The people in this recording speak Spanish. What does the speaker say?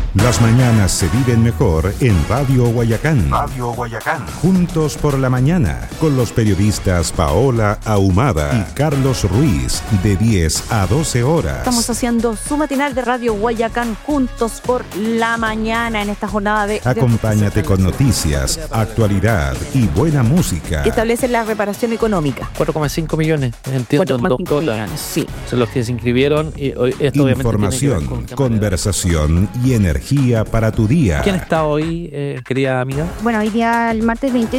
Las mañanas se viven mejor en Radio Guayacán. Radio Guayacán. Juntos por la mañana, con los periodistas Paola Ahumada y Carlos Ruiz, de 10 a 12 horas. Estamos haciendo su matinal de Radio Guayacán juntos por la mañana en esta jornada de... Acompáñate con noticias, actualidad y buena música. Que establecen la reparación económica. 4,5 millones, entiendo, en 2 cuotas. Sí. Son los que se inscribieron. Y hoy, esto información, obviamente conversación y energía para tu día. ¿Quién está hoy, querida amiga? Bueno, hoy día, el martes 28